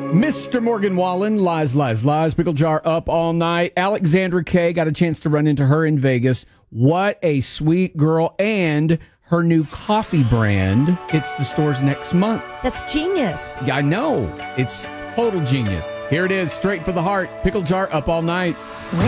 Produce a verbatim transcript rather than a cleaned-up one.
Mister Morgan Wallen, lies, lies, lies. Pickle Jar up all night. Alexandra Kay, got a chance to run into her in Vegas. What a sweet girl. And her new coffee brand. It's the stores next month. That's genius. Yeah, I know. It's total genius. Here it is, straight for the heart. Pickle Jar up all night.